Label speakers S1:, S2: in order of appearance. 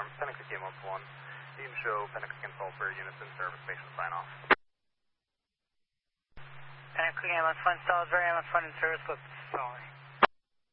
S1: confirm. Panic Creek Game 1. You can show Panic Creek and Sulphur units in service, station sign off.
S2: Panic Creek Ambulance 1 Salisbury, Ambulance 1 in service, but sorry.